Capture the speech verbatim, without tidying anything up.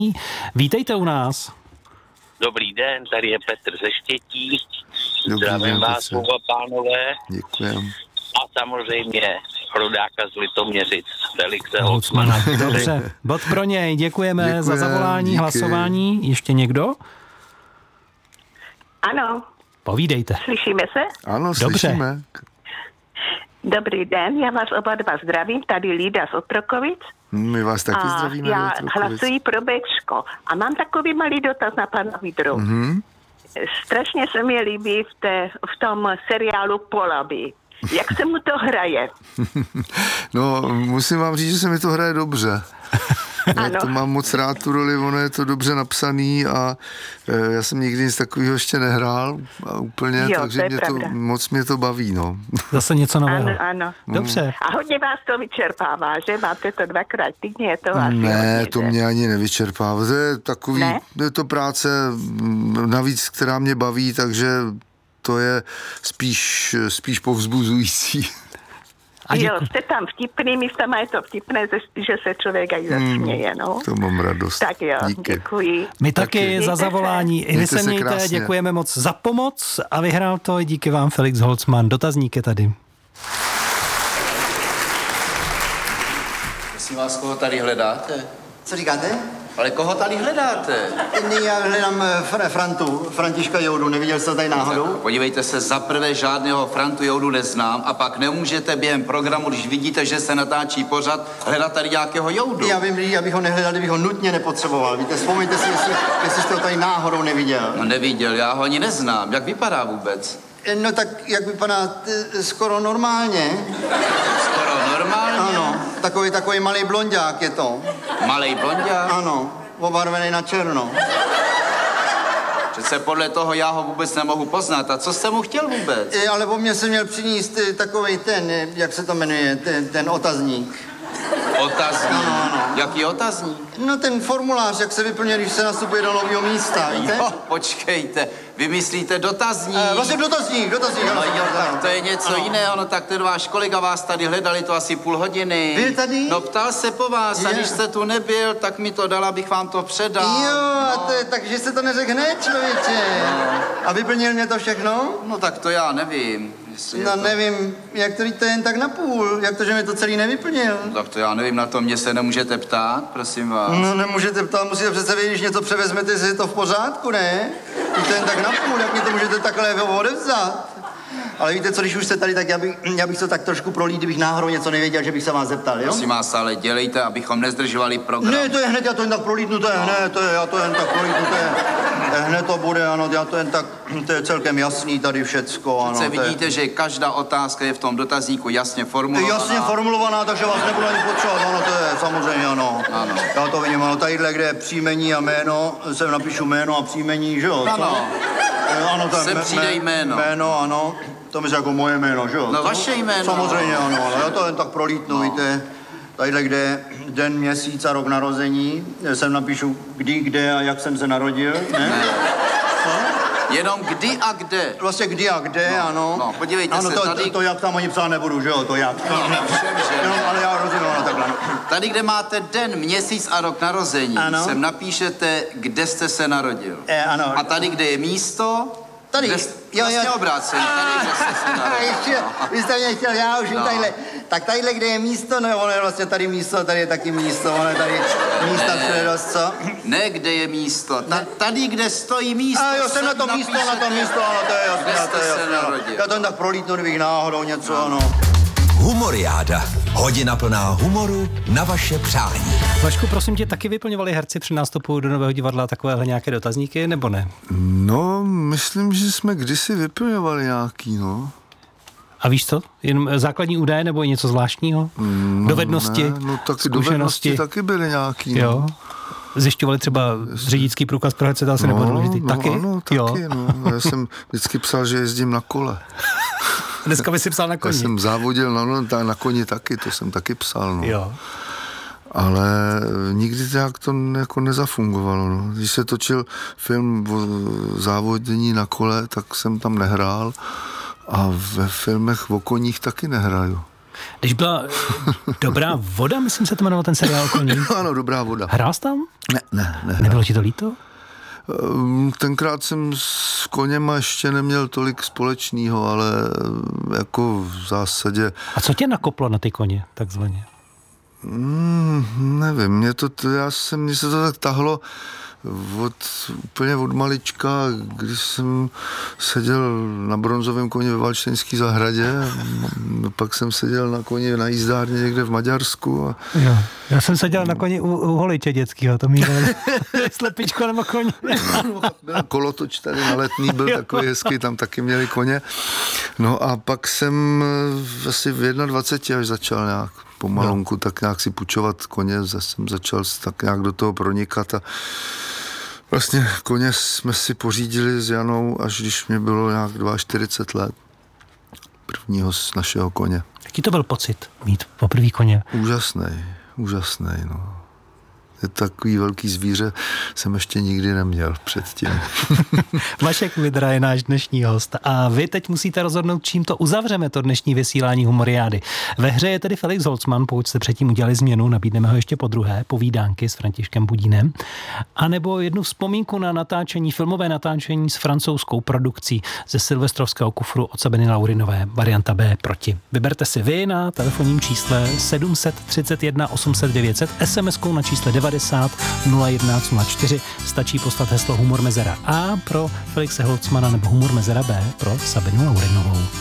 Vítejte u nás. Dobrý den, tady je Petr ze Štětí. Dobrý Zdravím den, vás, Petře. oba pánové. Děkujem. A samozřejmě rodáka z Litoměřic, Felixe Holcmana. Holcmana. Dobře, bod pro něj. Děkujeme Děkujem, za zavolání, díky. hlasování. Ještě někdo? Ano, Povídejte. slyšíme se? Ano, Dobře. slyšíme. Dobrý den, já vás oba dva zdravím, tady Lída z Otrokovic. My vás taky A zdravíme. já do Otrokovic. hlasuji pro Béčko. A mám takový malý dotaz na pana Vidru. Mhm. Strašně se mi líbí v, té, v tom seriálu Polaby. Jak se mu to hraje? No, musím vám říct, že se mi to hraje dobře. Já Ano. to mám moc rád, tu roli, ono je to dobře napsaný a e, já jsem nikdy nic takového ještě nehrál a úplně, Jo, takže to je mě pravda. to, moc mě to baví, no. Zase něco nového. Ano, ano. Dobře. A hodně vás to vyčerpává, že? Máte to dvakrát týdně, je to asi Ne, hodně, to že? mě ani nevyčerpává. To je takový, Ne? je to práce mm, navíc, která mě baví, takže to je spíš, spíš povzbuzující. A Jo, děkuji. jste tam vtipný, místama je to vtipné, že- že se člověk aj zasměje, no. To mám radost. Tak jo, Díky. děkuji. My taky, Taky. za Mějte se. zavolání. I vy Mějte se se mějte, krásně. děkujeme moc za pomoc a vyhrál to i díky vám Felix Holcman. Dotazník je tady. Prosím vás, koho tady hledáte? Co říkáte? Ale koho tady hledáte? Ne, já hledám eh, Fr- Frantu, Františka Joudu, neviděl jste to tady náhodou? Podívejte se, za prvé žádného Frantu Joudu neznám a pak nemůžete během programu, když vidíte, že se natáčí pořad, hledat tady nějakého Joudu. Já vím, že abych ho nehledal, kdybych ho nutně nepotřeboval. Víte, vzpomeňte si, jestli, jestli jste ho tady náhodou neviděl. No neviděl, já ho ani neznám. Jak vypadá vůbec? Eh, No tak, jak vypadá, t- skoro normálně. Skoro normálně. Ano, takový, takový malý blonďák je to. Malej blonďák. Ano, obarvený na černo. Přece podle toho já ho vůbec nemohu poznat. A co jste mu chtěl vůbec? Eh, Ale po mně se měl přinést eh, takovej ten, eh, jak se to jmenuje, ten, ten otazník. Otazník. Ano, ano. Jaký otazník? No ten formulář, jak se vyplňuje, když se nastupuje do nového místa, víte? Jo, počkejte, vy myslíte dotazník? Eh, vlastně dotazník, dotazník. No ano, jo, ano. tak to je něco Ano. jiného, no tak ten váš kolega vás tady hledali to asi půl hodiny. Byl tady? No ptal se po vás a Je. když jste tu nebyl, tak mi to dal, abych vám to předal. Jo, a no. to je, takže se to neřekne, hned, člověče. A vyplnil mě to všechno? No tak to já nevím. jestli je No to... nevím, jak to víte jen tak na půl, jak to, že mi to celý nevyplnil. Tak to já nevím, na to mě se nemůžete ptát, prosím vás. No nemůžete ptát, musíte přece vědět, když něco převezmete, jestli je to v pořádku, ne? Když to jen tak na půl, jak mě to můžete takhle odevzat? Ale víte co, když už jste tady, tak já bych, já bych to tak trošku prolít, kdybych náhodou něco nevěděl, že bych se vás zeptal, jo? Prosím vás, ale dělejte, abychom nezdržovali program. Ne, to je hned, já to jen tak prolítnu, to je hned, to je, já to jen tak prolítnu, to je, hned to bude, ano, já to jen tak, to je celkem jasný tady všecko, ano. Přece to je- vidíte, že každá otázka je v tom dotazníku jasně formulovaná. Jasně formulovaná, takže vás nebudu ani potřebovat, ano, to je samozřejmě, ano. Ano. Já to vidím, ano, tadyhle, kde je příjmení a jméno, sem napíšu jméno a příjmení, že jo? co? Ano. Eh, Ano, to je Sem mé- přijde mé- jméno. Jméno, ano, to myslím jako moje jméno, že jo? No, co? vaše jméno. Samozřejmě, ano, ale já to jen tak prolítnu, no. Víte, tadyhle, kde je den, měsíc a rok narození, sem napíšu kdy, kde a jak jsem se narodil, ne? Ne. Co? Jenom kdy a kde. Vlastně kdy a kde, No, ano. no, podívejte ano, se, to, tady- to, to, jak tam ani psát nebudu, že jo, to jak. No, všem, že No, ne. ale já rozumím, ano, takhle. Tady, kde máte den, měsíc a rok narození, Ano. sem napíšete, kde jste se narodil. Eh, ano. A tady, kde je místo, Tady, kde, jo, vlastně jo. obráceně, tady, kde jste se narodil. Ještě, vy jste mě chtěl, já už jim No. tadyhle. Tak tadyhle, kde je místo, no ono je vlastně tady místo, tady je taky místo, ono je tady místa všude dost, co? Ne, kde je místo, Ta, tady, kde stojí místo. A jo, jsem na to sem místo, na to napíšete, místo, ano, to je jasné, kde to jste je se jasné. ano. narodil. Já to jen tak prolítnu, kdybych náhodou něco, ano. Humoriáda. Hodina plná humoru na vaše přání. Vašku, prosím tě, taky vyplňovali herci při nástupu do Nového divadla takovéhle nějaké dotazníky, nebo ne? No, myslím, že jsme kdysi vyplňovali nějaký, no. A víš co? Jen základní údaje nebo i něco zvláštního? no Dovednosti, ne, no taky zkušenosti? dovednosti taky byly nějaký, no. Jo. Zjišťovali třeba řidičský průkaz pro herce, to asi No, nebylo důležitý. no, Taky? ano, taky, Jo. no. Já jsem vždycky psal, že jezdím na kole. Dneska by si psal na Já koni. jsem závodil na, no, ta- na koni taky, to jsem taky psal, no. Jo. Ale nikdy to jak to jako nezafungovalo, no. Když se točil film o závodění na kole, tak jsem tam nehrál a ve filmech o koních taky nehraju. Když byla Dobrá voda, myslím se to jmenoval ten seriál o koních. Ano, Dobrá voda. Hrál jsi tam? Ne, ne, ne. Nebylo ti to líto? Tenkrát jsem s koněma ještě neměl tolik společného, ale jako v zásadě... A co tě nakoplo na ty koně, takzvaně? Mm, nevím, mě to, já jsem, mně se to tak tahlo od, úplně od malička, když jsem seděl na bronzovém koni ve Valštejnské zahradě, pak jsem seděl na koni na jízdárně někde v Maďarsku. A... Jo, já jsem seděl na koni u, u holiče dětského, to mýval slepičko nebo koně. Kolotoč tady na Letný byl takový hezký, tam taky měli koně. No a pak jsem asi v jednadvaceti až začal nějak pomalonku, no. tak nějak si půjčovat koně, zase jsem začal tak nějak do toho pronikat a vlastně koně jsme si pořídili s Janou, až když mě bylo nějak čtyřicet dva let. Prvního z našeho koně. Jaký to byl pocit mít poprvý koně? Úžasný, úžasný, no. Je takový velký zvíře jsem ještě nikdy neměl předtím. Vašek Vidra je náš dnešní host a vy teď musíte rozhodnout, čím to uzavřeme, to dnešní vysílání Humoriády. Ve hře je tedy Felix Holzmann, pokud jste předtím udělali změnu, nabídneme ho ještě po druhé, povídánky s Františkem Budínem, anebo jednu vzpomínku na natáčení, filmové natáčení s francouzskou produkcí ze Silvestrovského kufru od Sabiny Laurinové, varianta B Proti. Vyberte si vy na telefonním čísle sedm set třicet jedna osm set devět set, es em eskou na čísle devadesát nula jedna nula čtyři, stačí poslat heslo Humor Mezera A pro Felixe Holzmana nebo Humor Mezera B pro Sabinu Laurinovou.